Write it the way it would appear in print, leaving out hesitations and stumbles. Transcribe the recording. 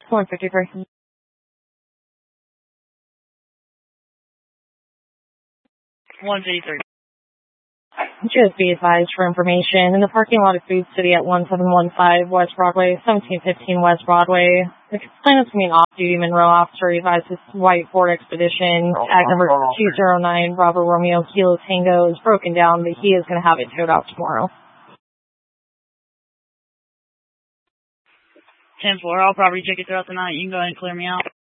153. Just be advised for information, in the parking lot of Food City at 1715 West Broadway, 1715 West Broadway, the complainant's being off-duty Monroe officer advises white Ford Expedition, tag number 209 Bravo Romeo Kilo Tango is broken down, but he is going to have it towed out tomorrow. 10-4, all property tickets throughout the night. You can go ahead and clear me out.